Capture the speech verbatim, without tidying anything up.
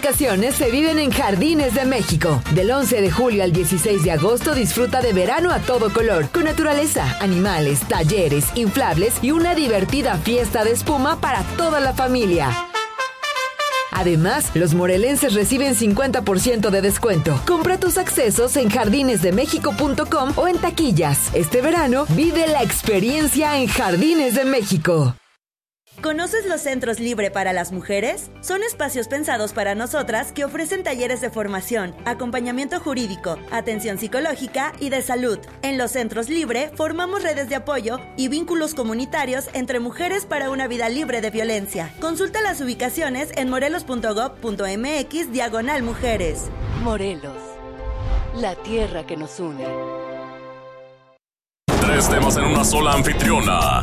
estaciones se viven en Jardines de México. Del once de julio al dieciséis de agosto disfruta de verano a todo color, con naturaleza, animales, talleres, inflables y una divertida fiesta de espuma para toda la familia. Además, los morelenses reciben cincuenta por ciento de descuento. Compra tus accesos en jardines de méxico punto com o en taquillas. Este verano, vive la experiencia en Jardines de México. ¿Conoces los Centros Libre para las Mujeres? Son espacios pensados para nosotras que ofrecen talleres de formación, acompañamiento jurídico, atención psicológica y de salud. En los Centros Libre formamos redes de apoyo y vínculos comunitarios entre mujeres para una vida libre de violencia. Consulta las ubicaciones en morelos punto gob punto mx diagonal mujeres. Morelos, la tierra que nos une. Tres temas en una sola anfitriona.